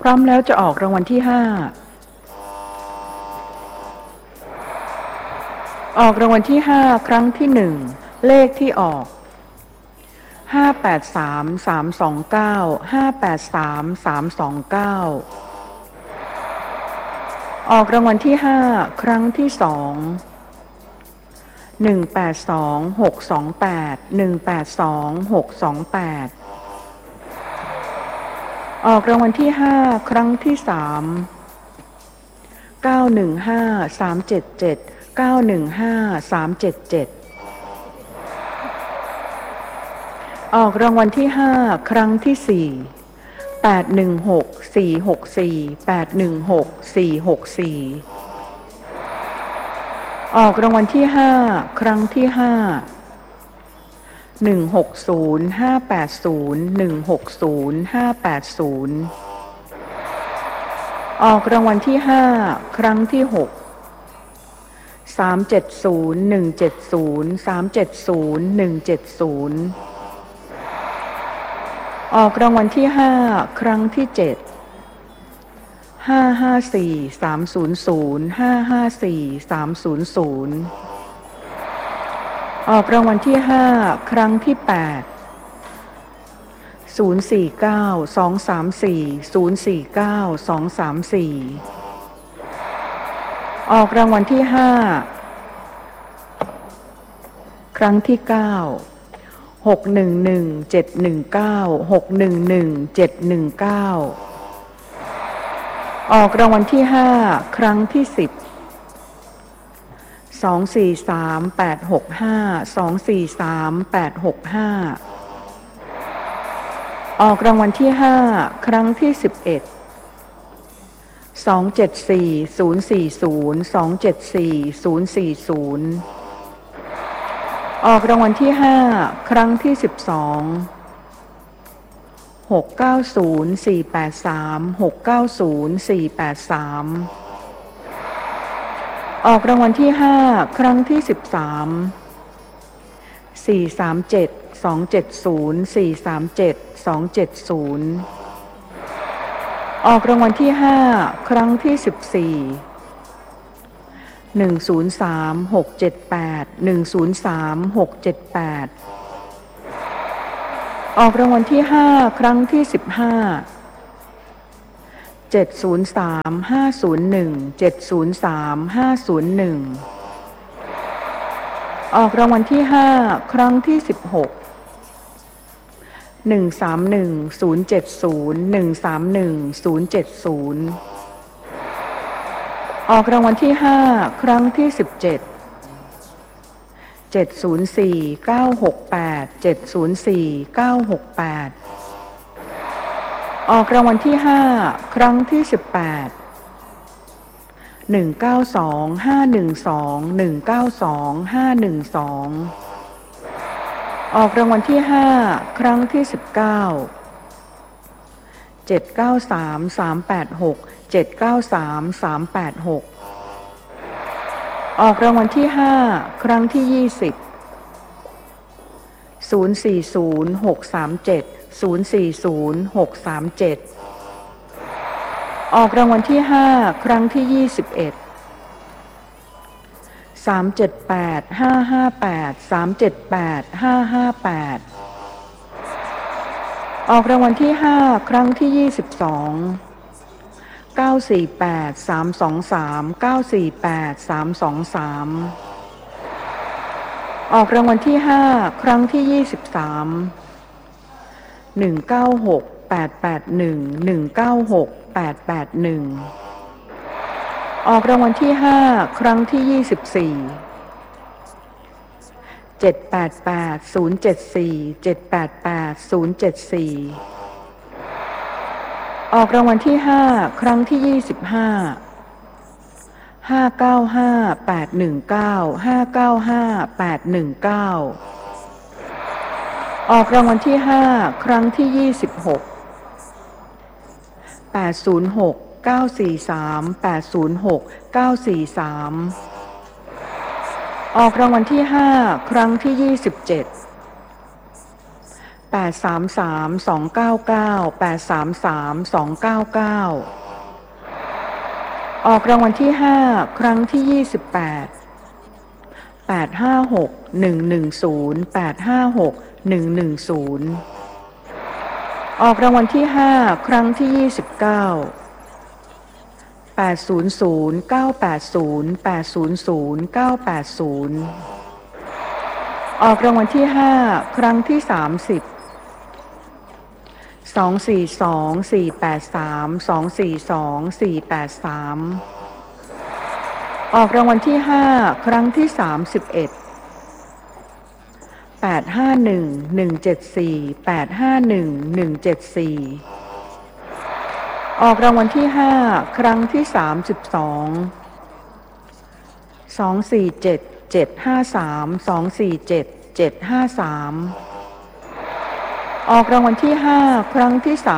พร้อมแล้วจะออกรางวัลที่ห้าออกรางวัลที่ห้าครั้งที่หนึ่งเลขที่ออก583329 583329ออกรางวัลที่ห้าครั้งที่สอง182628 182628ออกรางวัลที่ห้าครั้งที่สาม915377 915377ออกรางวัลที่ห้าครั้งที่สี่816464 816464ออกรางวัลที่ห้าครั้งที่ห้า160580 160580ออกรางวัลที่ห้าครั้งที่หก370170 370170ออกรางวัลที่ห้าครั้งที่เจ็ด554300 554300ออกรางวัลที่ห้าครั้งที่แปด049234 049234ออกรางวัลที่ห้าครั้งที่เก้า611719 611719ออกรางวัลที่ห้าครั้งที่สิบ243865 243865ออกรางวัลที่ห้าครั้งที่11 274040 274040ออกรางวัลที่ห้าครั้งที่12 690483 690483ออกรางวัลที่ห้าครั้งที่13 437270 437270ออกรางวัลที่ห้าครั้งที่14 103678 103678ออกรางวัลที่ห้าครั้งที่15 703501 703501ออกรางวัลที่ห้าครั้งที่16 131070 131070ออกรางวัลที่ห้าครั้งที่17 704968 704968ออกรางวัลที่ห้าครั้งที่18 192512 192512ออกรางวัลที่ห้าครั้งที่19 793386 793386ออกรางวัลที่ห้าครั้งที่20 040637 040637ออกรางวัลที่ห้าครั้งที่21 378558 378558ออกรางวัลที่ห้าครั้งที่22 948323 948323ออกรางวัลที่ห้าครั้งที่23 196881 196881ออกรางวัลที่ห้าครั้งที่24 788074 788074ออกรางวัลที่ห้าครั้งที่25 595819 595819ออกรางวัลที่ห้าครั้งที่26 806 943 806 943ออกรางวัลที่ห้าครั้งที่27 886 ออกรางวัลที่ห้าครั้งที่28 856110 856110ออกรางวัลที่ห้าครั้งที่29 800 980 800 980ออกรางวัลที่ห้าครั้งที่30 242 483 242 483ออกรางวัลที่ห้าครั้งที่31 851 174 851 174ออกรางวัลที่ห้าครั้งที่32 247 753 247 753ออกรางวัลที่ห้าครั้งที่33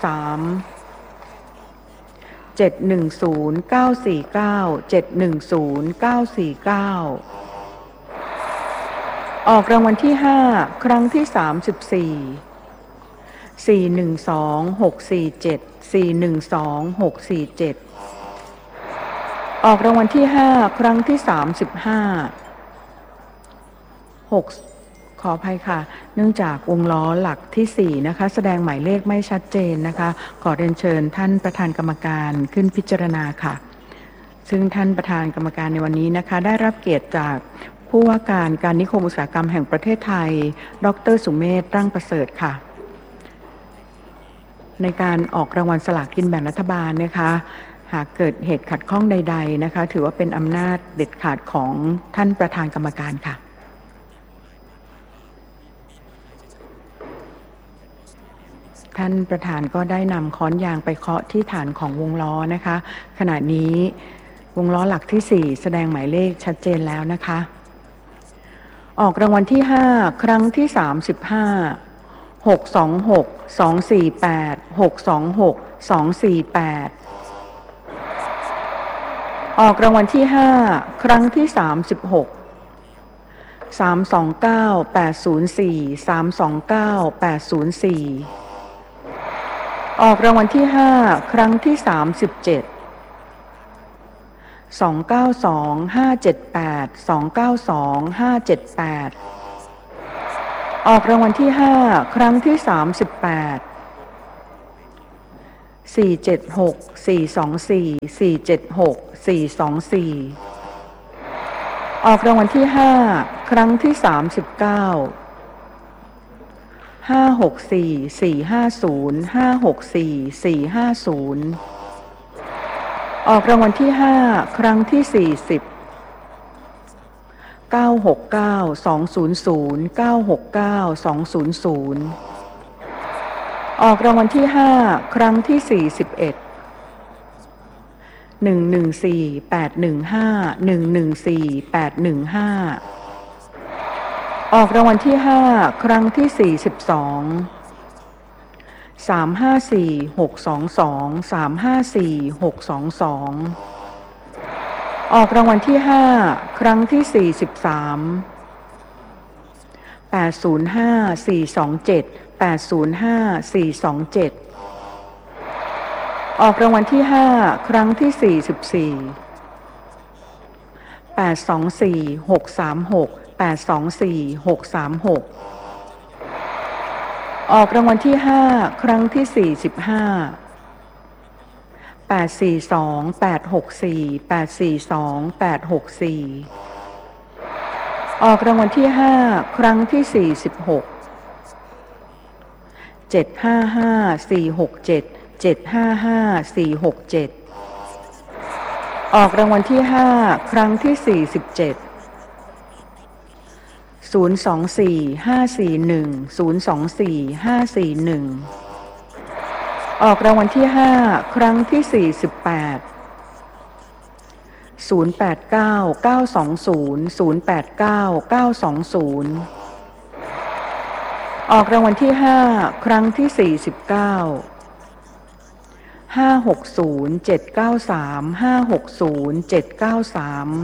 710 949 710 949ออกรางวัลที่ห้าครั้งที่34 412 647 412 647ออกรางวัลที่ห้าครั้งที่35 ขออภัยค่ะเนื่องจากวงล้อหลักที่4นะคะแสดงหมายเลขไม่ชัดเจนนะคะขอเรียนเชิญท่านประธานกรรมการขึ้นพิจารณาค่ะซึ่งท่านประธานกรรมการในวันนี้นะคะได้รับเกียรติจากผู้ว่าการนิคมอุตสาหกรรมแห่งประเทศไทยดร.สุเมธ ตั้งประเสริฐค่ะในการออกรางวัลสลากกินแบ่งรัฐบาลนะคะหากเกิดเหตุขัดข้องใดๆนะคะถือว่าเป็นอำนาจเด็ดขาดของท่านประธานกรรมการค่ะท่านประธานก็ได้นำค้อนยางไปเคาะที่ฐานของวงล้อนะคะขณะนี้วงล้อหลักที่4แสดงหมายเลขชัดเจนแล้วนะคะออกรางวัลที่5ครั้งที่35 626 248 626 248ออกรางวัลที่5ครั้งที่36 329 804 329 804ออกรางวัลที่5ครั้งที่37 292 578 292 578ออกรางวัลที่5ครั้งที่38 476 424 476 424ออกรางวัลที่5ครั้งที่39 564 450 564 450ออกรางวัลที่5ครั้งที่40 969 200 969 200ออกรางวัลที่5ครั้งที่41 114 815 114 815ออกรางวัลที่5ครั้งที่42 354 622 354 622ออกรางวัลที่5ครั้งที่43 805 427 805 427ออกรางวัลที่5ครั้งที่44 824 636 824 636ออกรางวัลที่5ครั้งที่45 842 864 842 864ออกรางวัลที่5ครั้งที่46 755 467 755 467ออกรางวัลที่5ครั้งที่47 024 541 024 541ออกรางวัลที่5ครั้งที่48 089 920 089 920ออกรางวัลที่5ครั้งที่49 560 793 560 793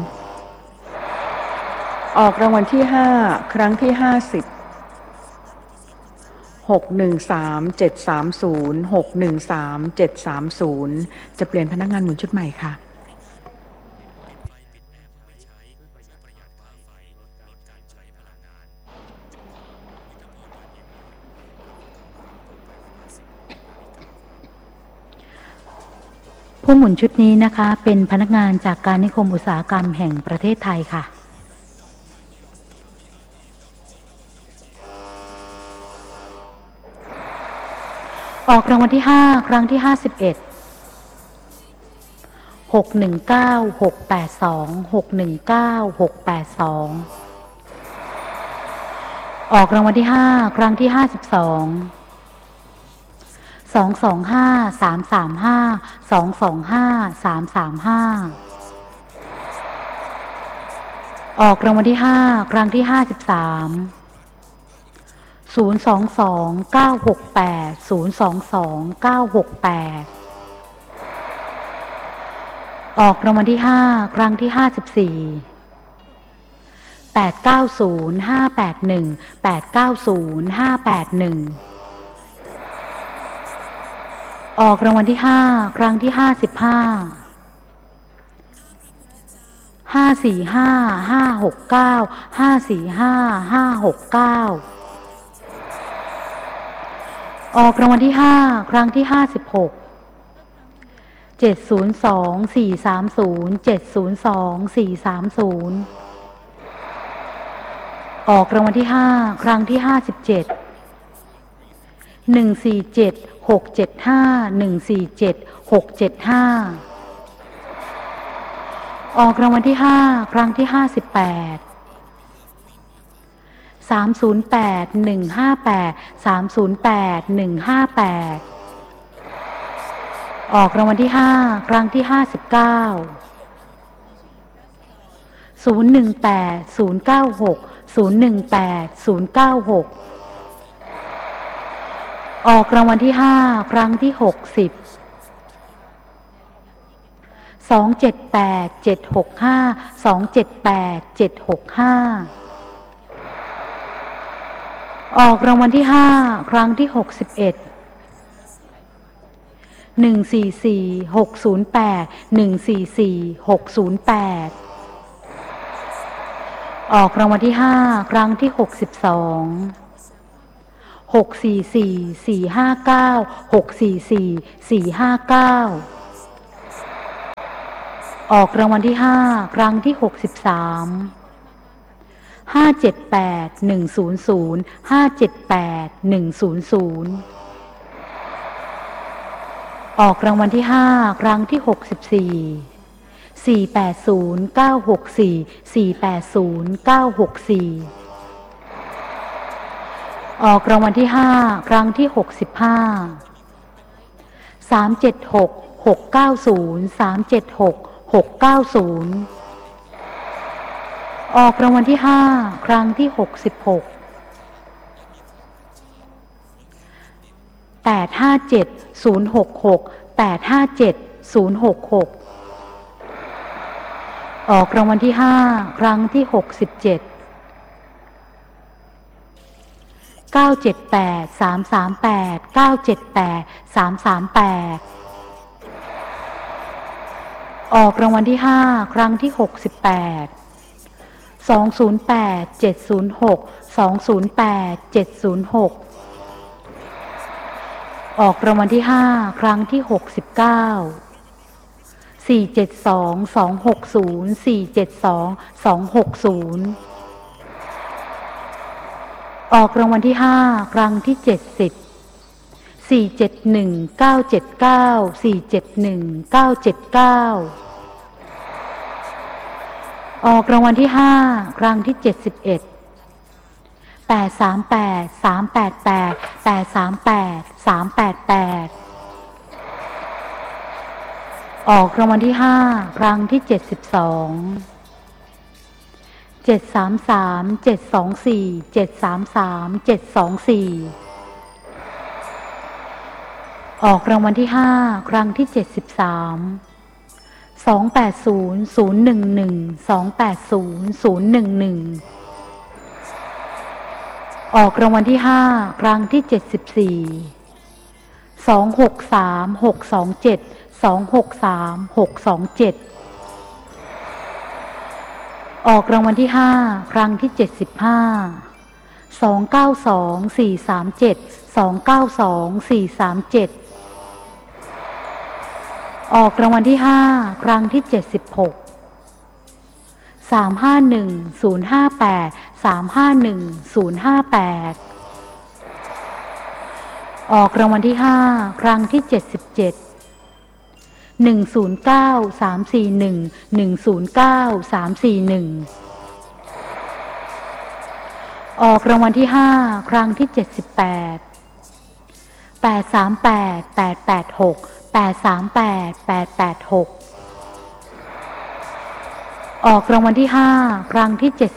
ออกรางวัลที่5ครั้งที่50 613730 613730จะเปลี่ยนพนักงานหมุนชุดใหม่ค่ะผู้หมุนชุดนี้นะคะเป็นพนักงานจากการนิคมอุตสาหกรรมแห่งประเทศไทยค่ะออกรางวัลที่5ครั้งที่51 619682 619682ออกรางวัลที่5ครั้งที่52 225335 225335ออกรางวัลที่5ครั้งที่53 022968 022968ออกรางวัลที่5ครั้งที่54 890581 890581ออกรางวัลที่5ครั้งที่55 545569 545569ออกรางวัลที่5ครั้งที่56 702430 702430ออกรางวัลที่5ครั้งที่57 147675 147675ออกรางวัลที่5ครั้งที่58 308158 308158ออกรางวัลที่5ครั้งที่59 018096 018096ออกรางวัลที่5ครั้งที่60 278765 278765ออกรางวัลที่5ครั้งที่61 144608 144608ออกรางวัลที่5ครั้งที่62 644459 644459ออกรางวัลที่5ครั้งที่63 578100 578100ออกรางวัลที่5ครั้งที่64 480964 480964ออกรางวัลที่5ครั้งที่65 376690 376690ออกรางวัลที่5ครั้งที่66 857066 857066ออกรางวัลที่5ครั้งที่67 978 338 978 338ออกรางวัลที่5ครั้งที่68 208 706 208 706ออกรางวัลที่5ครั้งที่69 472 260 472 260ออกรางวัลที่5ครั้งที่70 471 979 471 979ออกรางวัลที่5ครั้งที่71 838 388 838 388ออกรางวัลที่5ครั้งที่72 733 724 733 724ออกรางวัลที่5ครั้งที่73 280 011 280 011 ออกรางวัลที่ห้าครั้งที่74 263 627 263 627ออกรางวัลที่ห้าครั้งที่75 292 437 292 437ออกรางวัลที่ห้าครั้งที่76 351 058 351 058ออกรางวัลที่ห้าครั้งที่77 109 341 109 341ออกรางวัลที่ห้าครั้งที่78 838 886 838 886ออกรางวัลที่ห้าครั้งที่79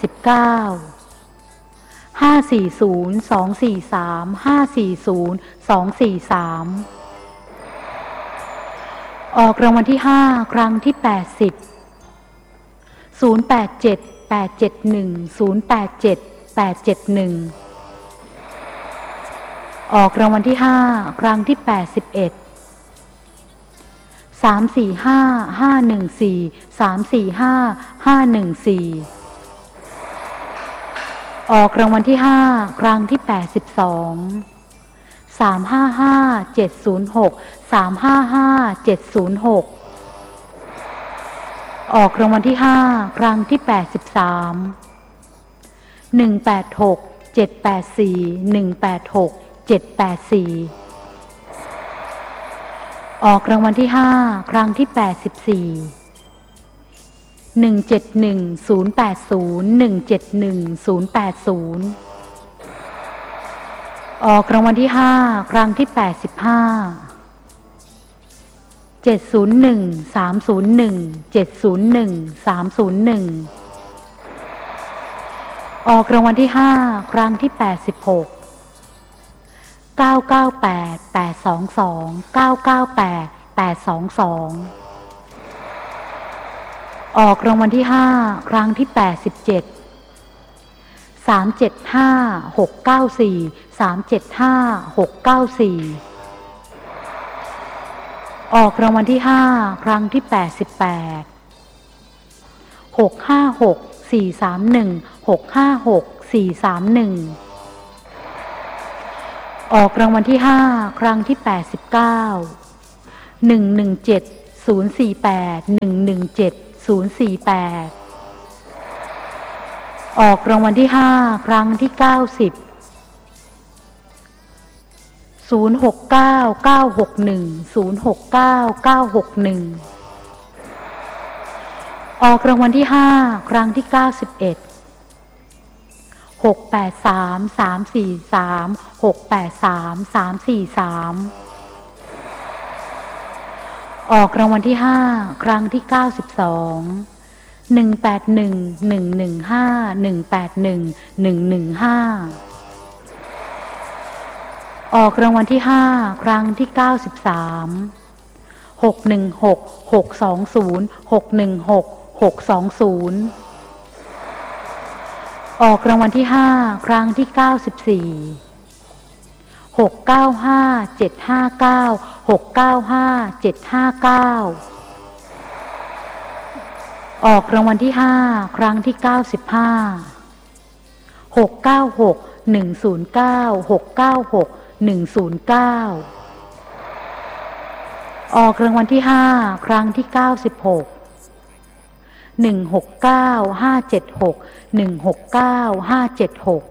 540 243 540 243ออกรางวัลที่ห้าครั้งที่80 087 871 087 871ออกรางวัลที่ห้าครั้งที่81 345 514 345 514ออกรางวัลที่ห้าครั้งที่82 355 706 355 706ออกรางวัลที่ห้าครั้งที่83 186 784 186 784ออกรางวัลที่ห้าครั้งที่84 171 080 171 080ออกรางวัลที่ห้าครั้งที่85 701 301 701 301ออกรางวัลที่ห้าครั้งที่86 998 822 998 822ออกรางวัลที่ห้าครั้งที่87 375 694 375 694ออกรางวัลที่ห้าครั้งที่88 656 431 656 431ออกรางวัลที่ห้าครั้งที่89 117 048 117 048ออกรางวัลที่ห้าครั้งที่90 069 961 069 961ออกรางวัลที่ห้าครั้งที่91 683 343 683 343ออกรางวัลที่ห้าครั้งที่92 181 115 181 115ออกรางวัลที่ห้าครั้งที่93 616 620 616 620ออกรางวัลที่ห้าครั้งที่94 695 759 695 759ออกรางวัลที่ห้าครั้งที่95 696 109 696 109ออกรางวัลที่ห้าครั้งที่96 169 576 169 576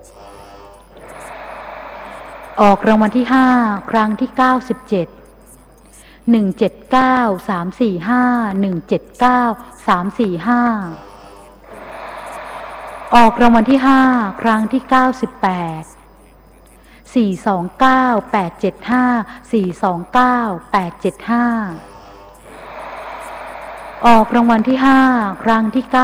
ออกรางวัลที่ห้าครั้งที่97 179 345 179 345ออกรางวัลที่ห้าครั้งที่98 429 875 429 875ออกรางวัลที่ห้าครั้งที่99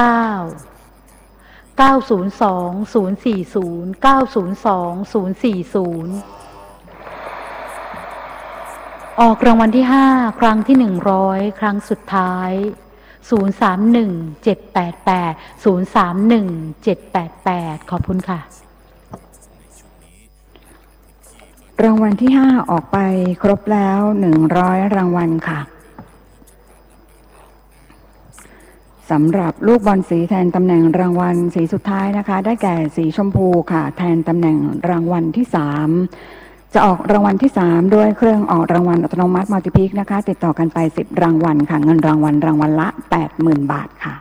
902 040 902 040ออกรางวัลที่ห้าครั้งที่100ครั้งสุดท้าย031 788 031 788ขอบคุณค่ะรางวัลที่5ออกไปครบแล้ว100รางวัลค่ะสำหรับลูกบอลสีแทนตำแหน่งรางวัลสีสุดท้ายนะคะได้แก่สีชมพูค่ะแทนตำแหน่งรางวัลที่3จะออกรางวัลที่3ด้วยเครื่องออกรางวัลอัตโนมัติมัลติพิกนะคะติดต่อกันไป10รางวัลค่ะเงินรางวัลละ 80,000 บาทค่ะ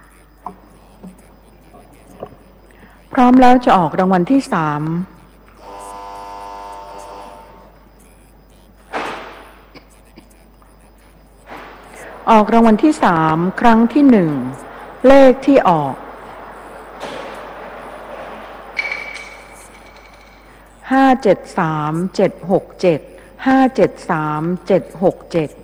พร้อมแล้วจะออกรางวัลที่3ออกรางวัลที่3ครั้งที่1เลขที่ออก573767 573767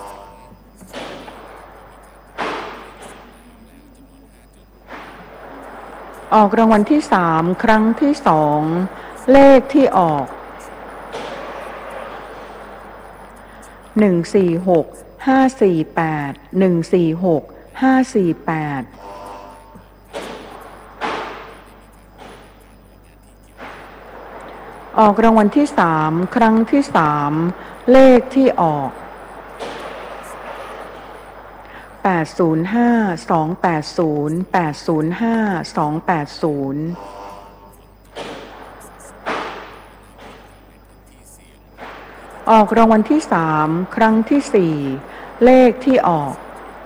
ออกรางวัลที่3ครั้งที่2เลขที่ออก146548 146548ออกรางวัลที่3ครั้งที่3เลขที่ออก805280 805280ออกรางวัลที่3ครั้งที่4เลขที่ออก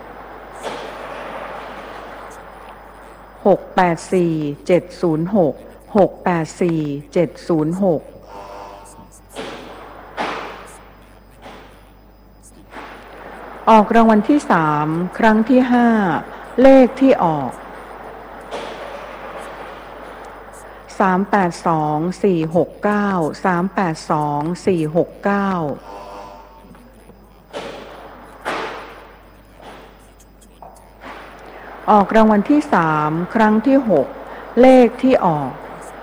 684706 684706ออกรางวัลที่3ครั้งที่5เลขที่ออก382469 382469ออกรางวัลที่3ครั้งที่6เลขที่ออก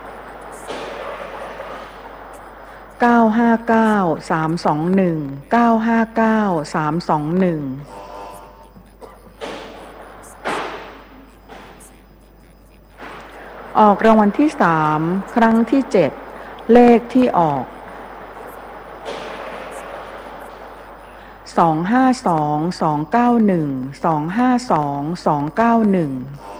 959321 959321ออกรางวัลที่3ครั้งที่7เลขที่ออก252291 252291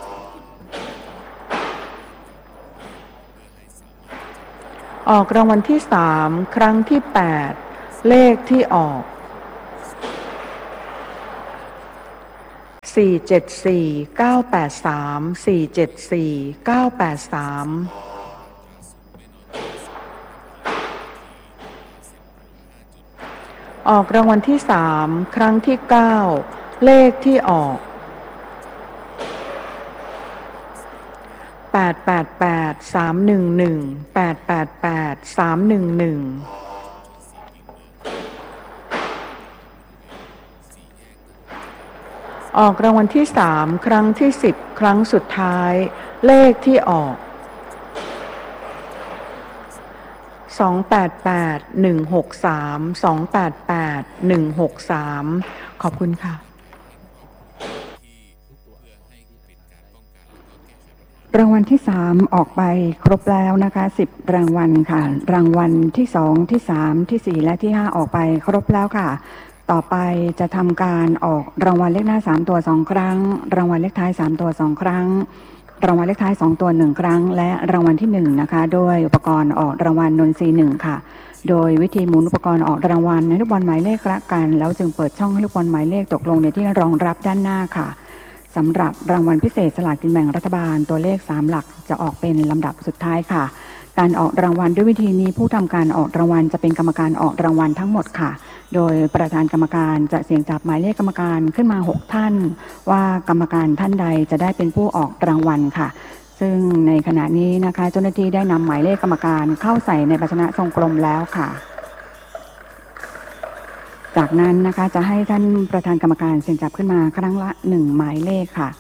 ออกรางวัลที่3ครั้งที่8เลขที่ออก474983 474983ออกรางวัลที่3ครั้งที่9เลขที่ออก888311 888311ออกรางวัลที่3ครั้งที่10ครั้งสุดท้ายเลขที่ออก288163 288163ขอบคุณค่ะรางวัลที่3ออกไปครบแล้วนะคะ10รางวัลค่ะรางวัลที่2ที่3ที่4และที่5ออกไปครบแล้วค่ะต่อไปจะทำการออกรางวัลเลขหน้า3ตัว2ครั้งรางวัลเลขท้าย3ตัว2ครั้งรางวัลเลขท้าย2ตัว1ครั้งและรางวัลที่1นะคะโดยอุปกรณ์ออกรางวัลนนทรีย์1ค่ะโดยวิธีหมุนอุปกรณ์ออกรางวัลในลูกบอลหมายเลขละกันแล้วจึงเปิดช่องให้ลูกบอลหมายเลขตกลงในที่รองรับด้านหน้าค่ะสำหรับรางวัลพิเศษสลากกินแบ่งรัฐบาลตัวเลข3หลักจะออกเป็นลำดับสุดท้ายค่ะการออกรางวัลด้วยวิธีนี้ผู้ทำการออกรางวัลจะเป็นกรรมการออกรางวัลทั้งหมดค่ะโดยประธานกรรมการจะเสี่ยงจับหมายเลขกรรมการขึ้นมา6ท่านว่ากรรมการท่านใดจะได้เป็นผู้ออกรางวัลค่ะซึ่งในขณะนี้นะคะเจ้าหน้าที่ได้นำหมายเลขกรรมการเข้าใส่ในภาชนะทรงกลมแล้วค่ะจากนั้นนะคะจะให้ท่านประธานกรรมการเสี่ยงจับขึ้นมาครั้งละ1หมายเลขค่ะ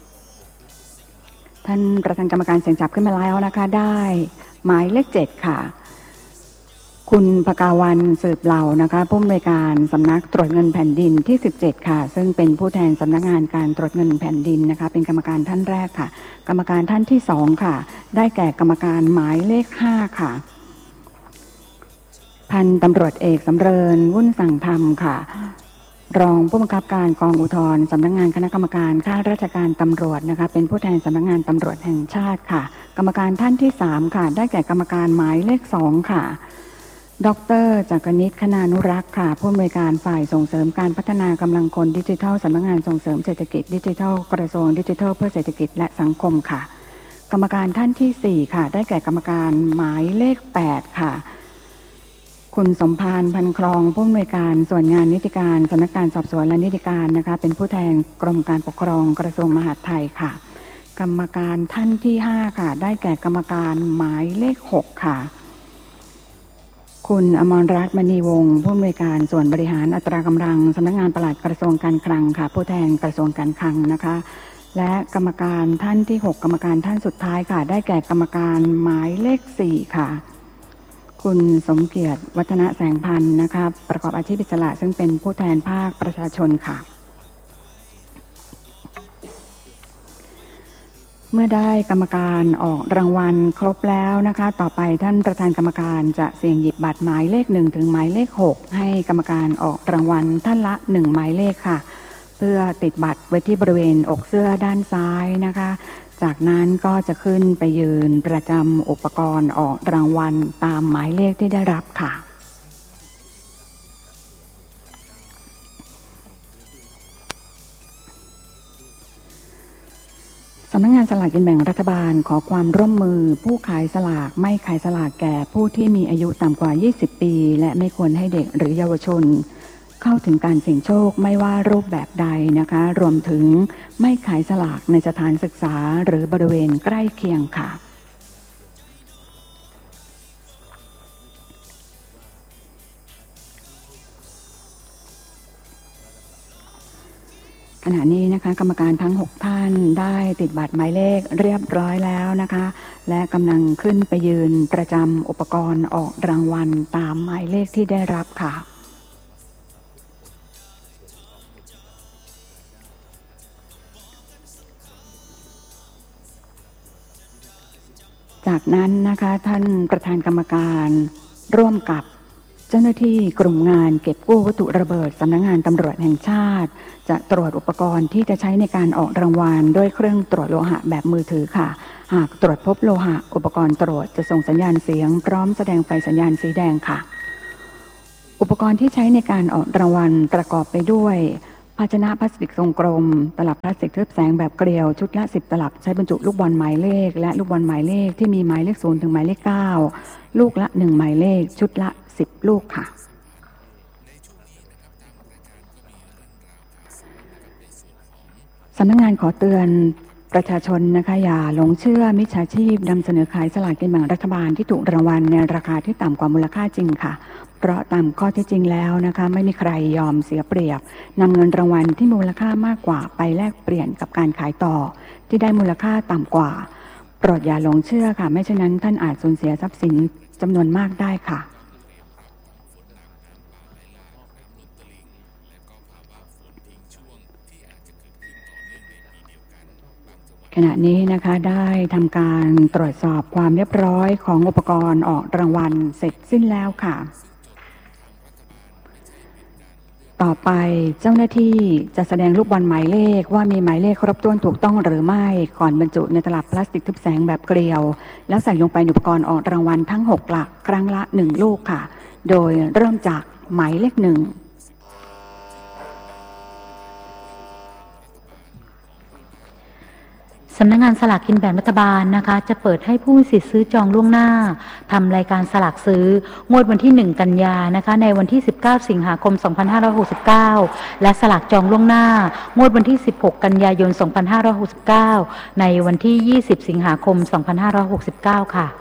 ท่านประธานกรรมการเสี่ยงจับขึ้นมาแล้วนะคะได้หมายเลข7ค่ะคุณภกาวันสืบเหล่านะคะผู้อำนวยการสำนักตรวจเงินแผ่นดินที่17ค่ะซึ่งเป็นผู้แทนสำนักงานการตรวจเงินแผ่นดินนะคะเป็นกรรมการท่านแรกค่ะกรรมการท่านที่2ค่ะได้แก่กรรมการหมายเลข5ค่ะพันตำรวจเอกสำเริญวุ่นสั่งธรรมค่ะรองผู้บังคับการกองอุทธรณ์สำนักงานคณะกรรมการข้าราชการตำรวจนะคะเป็นผู้แทนสำนักงานตำรวจแห่งชาติค่ะกรรมการท่านที่3ค่ะได้แก่กรรมการหมายเลข2ค่ะดร.จักรนิต คณานุรักษ์ค่ะผู้อำนวยการฝ่ายส่งเสริมการพัฒนากำลังคนดิจิทัลสำนักงานส่งเสริมเศรษฐกิจดิจิทัลกระทรวงดิจิทัลเพื่อเศรษฐกิจและสังคมค่ะกรรมการท่านที่4ค่ะได้แก่กรรมการหมายเลข8ค่ะคุณสมภารพันคลองผู้อำนวยการส่วนงานนิติการสำนักงานสอบสวนและนิติการนะคะเป็นผู้แทนกรมการปกครองกระทรวงมหาดไทยค่ะกรรมการท่านที่5ค่ะได้แก่กรรมการหมายเลข6ค่ะคุณอมรรัตน์มณีวงศ์ผู้อำนวยการส่วนบริหารอัตรากำลังสำนักงานปลัดกระทรวงการคลังค่ะผู้แทนกระทรวงการคลังนะคะและกรรมการท่านที่6กรรมการท่านสุดท้ายค่ะได้แก่กรรมการหมายเลข4ค่ะคุณสมเกียรติวัฒนแสงพันธ์นะคะประกอบอาชีพอิสระซึ่งเป็นผู้แทนภาคประชาชนค่ะเมื่อได้กรรมการออกรางวัลครบแล้วนะคะต่อไปท่านประธานกรรมการจะเสี่ยงหยิบบัตรหมายเลข1ถึงหมายเลข6ให้กรรมการออกรางวัลท่านละ1หมายเลขค่ะเพื่อติดบัตรไว้ที่บริเวณอกเสื้อด้านซ้ายนะคะจากนั้นก็จะขึ้นไปยืนประจำอุปกรณ์ออกรางวัลตามหมายเลขที่ได้รับค่ะสำนักงานสลากกินแบ่งรัฐบาลขอความร่วมมือผู้ขายสลากไม่ขายสลากแก่ผู้ที่มีอายุต่ำกว่า20ปีและไม่ควรให้เด็กหรือเยาวชนเข้าถึงการเสี่ยงโชคไม่ว่ารูปแบบใดนะคะรวมถึงไม่ขายสลากในสถานศึกษาหรือบริเวณใกล้เคียงค่ะขณะนี้นะคะกรรมการทั้ง6ท่านได้ติดบัตรหมายเลขเรียบร้อยแล้วนะคะและกำลังขึ้นไปยืนประจำอุปกรณ์ออกรางวัลตามหมายเลขที่ได้รับค่ะจากนั้นนะคะท่านประธานกรรมการร่วมกับเจ้าหน้าที่กลุ่มงานเก็บกู้วัตถุระเบิดสำนักงานตำรวจแห่งชาติจะตรวจอุปกรณ์ที่จะใช้ในการออกรางวัลด้วยเครื่องตรวจโลหะแบบมือถือค่ะหากตรวจพบโลหะอุปกรณ์ตรวจจะส่งสัญญาณเสียงพร้อมแสดงไฟสัญญาณสีแดงค่ะอุปกรณ์ที่ใช้ในการออกรางวัลประกอบไปด้วยภาชนะพลาสติกทรงกลมตลับพลาสติกทึบแสงแบบเกลียวชุดละ10ตลับใช้บรรจุลูกบอลหมายเลขและลูกบอลหมายเลขที่มีหมายเลข0ถึงหมายเลข9ลูกละ1หมายเลขชุดละ10ลูกค่ะสำนักงานขอเตือนประชาชนนะคะอย่าหลงเชื่อมิจฉาชีพนำเสนอขายสลากกินแบ่งรัฐบาลที่ถูกรางวัลในราคาที่ต่ำกว่ามูลค่าจริงค่ะเพราะตามข้อเท็จจริงแล้วนะคะไม่มีใครยอมเสียเปรียบนำเงินรางวัลที่มูลค่ามากกว่าไปแลกเปลี่ยนกับการขายต่อที่ได้มูลค่าต่ำกว่าโปรดอย่าหลงเชื่อค่ะไม่เช่นนั้นท่านอาจสูญเสียทรัพย์สินจำนวนมากได้ค่ะขณะนี้นะคะได้ทำการตรวจสอบความเรียบร้อยของอุปกรณ์ออกรางวัลเสร็จสิ้นแล้วค่ะต่อไปเจ้าหน้าที่จะแสดงลูกบอลหมายเลขว่ามีหมายเลขครบถ้วนถูกต้องหรือไม่ก่อนบรรจุในตลับพลาสติกทึบแสงแบบเกลียวแล้วใส่ลงไปในอุปกรณ์ออกรางวัลทั้ง6หลักครั้งละ1ลูกค่ะโดยเริ่มจากหมายเลข1 สำนักงานสลากกินแบ่งรัฐบาลนะคะจะเปิดให้ผู้มีสิทธิ์ซื้อจองล่วงหน้าทำรายการสลากซื้องวดวันที่1กันยานะคะในวันที่19สิงหาคม2569และสลากจองล่วงหน้างวดวันที่16กันยายน2569ในวันที่20สิงหาคม2569ค่ะ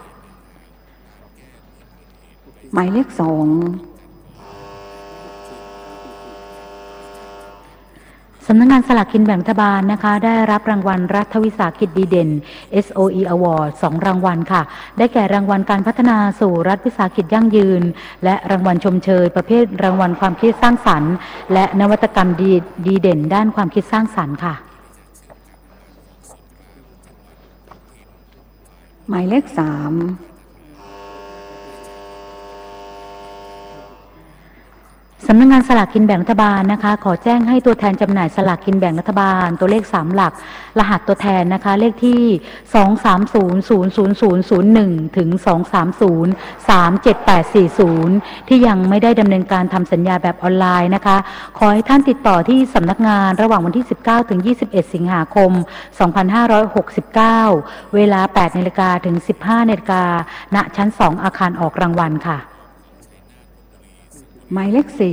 หมายเลข2 สำนักงานสลากกินแบ่งรัฐบาลนะคะได้รับรางวัลรัฐวิสาหกิจดีเด่น SOE Award 2 รางวัลค่ะได้แก่รางวัลการพัฒนาสู่รัฐวิสาหกิจยั่งยืนและรางวัลชมเชยประเภทรางวัลความคิดสร้างสรรค์และนวัตกรรมดีเด่นด้านความคิดสร้างสรรค์ค่ะหมายเลข3 สำนักงานสลากกินแบ่งรัฐบาลนะคะขอแจ้งให้ตัวแทนจำหน่ายสลากกินแบ่งรัฐบาลตัวเลข3หลักรหัสตัวแทนนะคะเลขที่2300001ถึง2303780ที่ยังไม่ได้ดำเนินการทำสัญญาแบบออนไลน์นะคะขอให้ท่านติดต่อที่สำนักงานระหว่างวันที่19ถึง21สิงหาคม2569เวลา 8:00 นถึง 15:00 นณชั้น2อาคารออกรางวัลค่ะหมายเลข4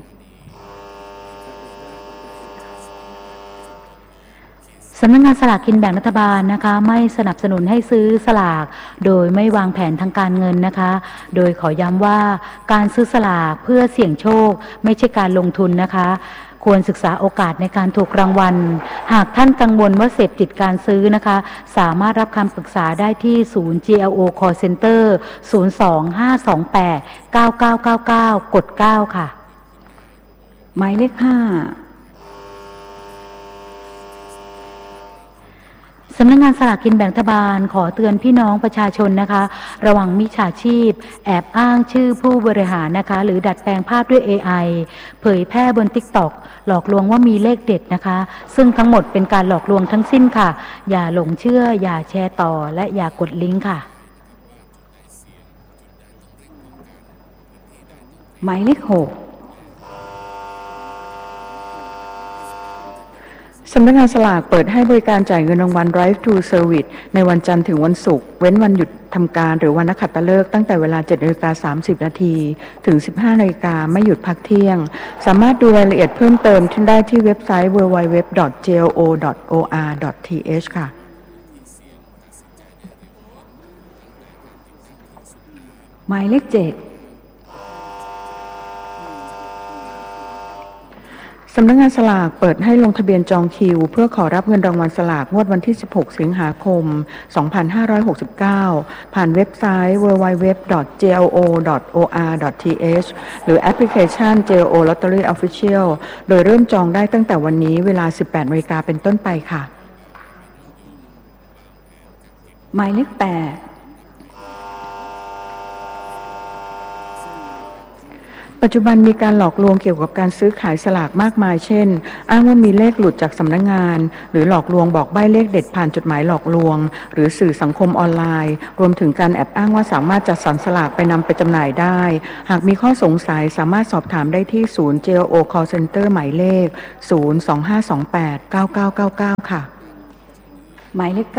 สำนักงานสลากกินแบ่งรัฐบาลนะคะไม่สนับสนุนให้ซื้อสลากโดยไม่วางแผนทางการเงินนะคะโดยขอย้ำว่าการซื้อสลากเพื่อเสี่ยงโชคไม่ใช่การลงทุนนะคะควรศึกษาโอกาสในการถูกรางวัลหากท่านกังวลว่าเสพติดการซื้อนะคะสามารถรับคำปรึกษาได้ที่ศูนย์ GLO Call Center 025289999กด9ค่ะหมายเลข5 สำนักงานสลากกินแบ่งรัฐบาลขอเตือนพี่น้องประชาชนนะคะระวังมิจฉาชีพแอบอ้างชื่อผู้บริหารนะคะหรือดัดแปลงภาพด้วย AI เผยแพร่บน TikTok หลอกลวงว่ามีเลขเด็ดนะคะซึ่งทั้งหมดเป็นการหลอกลวงทั้งสิ้นค่ะอย่าหลงเชื่ออย่าแชร์ต่อและอย่ากดลิงก์ค่ะหมายเลข6 สำนักงานสลากเปิดให้บริการจ่ายเงินรางวัล Drive to Service ในวันจันทร์ถึงวันศุกร์เว้นวันหยุดทำการหรือวันนักขัตฤกษ์ตั้งแต่เวลา 7:30 นถึง 15:00 นไม่หยุดพักเที่ยงสามารถดูรายละเอียดเพิ่มเติมได้ที่เว็บไซต์ www.glo.or.th ค่ะหมายเลข7 สำนักงานสลากเปิดให้ลงทะเบียนจองคิวเพื่อขอรับเงินรางวัลสลากงวดวันที่ 16 สิงหาคม 2569 ผ่านเว็บไซต์ www.glo.or.th หรือแอปพลิเคชัน GLO Lottery Official โดยเริ่มจองได้ตั้งแต่วันนี้เวลา 18:00 นเป็นต้นไปค่ะหมายเลข8 ปัจจุบันมีการหลอกลวงเกี่ยวกับการซื้อขายสลากมากมายเช่นอ้างว่ามีเลขหลุดจากสำนักงานหรือหลอกลวงบอกใบ้เลขเด็ดผ่านจดหมายหลอกลวงหรือสื่อสังคมออนไลน์รวมถึงการแอบอ้างว่าสามารถจัดสรรสลากไปนำไปจำหน่ายได้หากมีข้อสงสัยสามารถสอบถามได้ที่ศูนย์ GLO Call Center หมายเลข 025289999 ค่ะหมายเลข9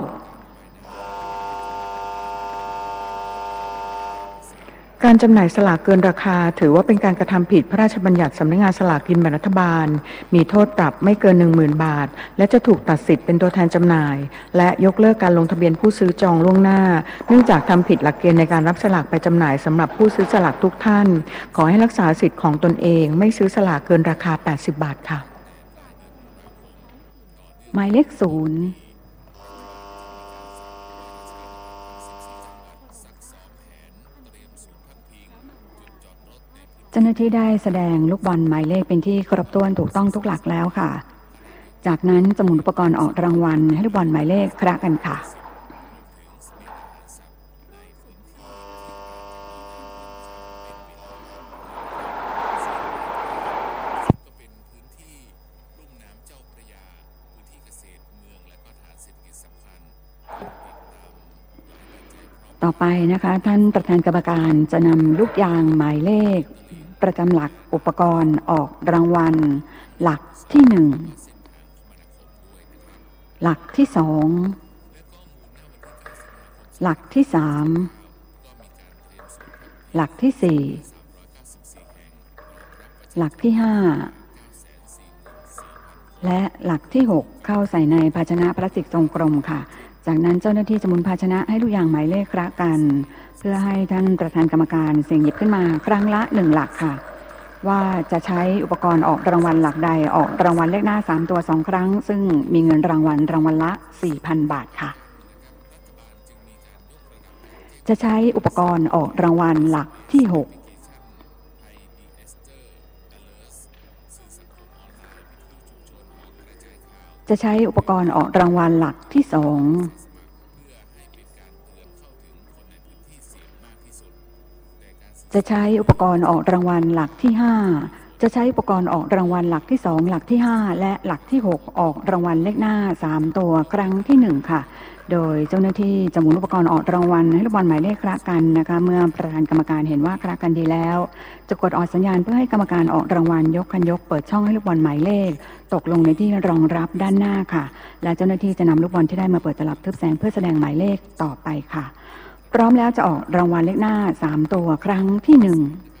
การจำหน่ายสลากเกินราคาถือว่าเป็นการกระทำผิดพระราชบัญญัติสำนักงานสลากกินแบ่งรัฐบาลมีโทษปรับไม่เกิน 10,000 บาทและจะถูกตัดสิทธิ์เป็นตัวแทนจำหน่ายและยกเลิกการลงทะเบียนผู้ซื้อจองล่วงหน้าเนื่องจากทำผิดหลักเกณฑ์ในการรับสลากไปจำหน่ายสำหรับผู้ซื้อสลากทุกท่านขอให้รักษาสิทธิ์ของตนเองไม่ซื้อสลากเกินราคา80 บาทค่ะหมายเลข0เจ้าหน้าที่ได้แสดงลูกบอลหมายเลขเป็นที่ครบถ้วนถูกต้องทุกหลักแล้วค่ะจากนั้นจะหมุนอุปกรณ์ออกรางวัลให้ลูกบอลหมายเลขคละกันค่ะต่อไปนะคะท่านประธานกรรมการจะนำลูกยางหมายเลขประจำหลักอุปกรณ์ออกรางวัลหลักที่1หลักที่2หลักที่3หลักที่4หลักที่5และหลักที่6เข้าใส่ในภาชนะพลาสติกทรงกลมค่ะจากนั้นเจ้าหน้าที่จะหมุนภาชนะให้ลูกยางหมายเลขคละกันเพื่อให้ท่านประธานกรรมการเสี่ยงหยิบขึ้นมาครั้งละ1หลักค่ะว่าจะใช้อุปกรณ์ออกรางวัลหลักใดออกรางวัลเลขหน้า3ตัว2ครั้งซึ่งมีเงินรางวัลละ 4,000 บาทค่ะจะใช้อุปกรณ์ออกรางวัลหลักที่6จะใช้อุปกรณ์ออกรางวัลหลักที่2จจะใช้อุปกรณ์ออกรางวัลหลักที่5จะใช้อุปกรณ์ออกรางวัลหลักที่2หลักที่5และหลักที่6ออกรางวัลเลขหน้า3ตัวครั้งที่1ค่ะโดยเจ้าหน้าที่จะหมุนอุปกรณ์ออกรางวัลให้ลูกบอลหมายเลขคละกันนะคะเมื่อประธานกรรมการเห็นว่าคละกันดีแล้วจะกดออกสัญญาณเพื่อให้กรรมการออกรางวัลยกคันยกเปิดช่องให้ลูกบอลหมายเลขตกลงในที่รองรับด้านหน้าค่ะและเจ้าหน้าที่จะนำลูกบอลที่ได้มาเปิดตลับทึบแสงเพื่อแสดงหมายเลขต่อไปค่ะพร้อมแล้วจะออกรางวัลเลขหน้า3ตัวครั้งที่1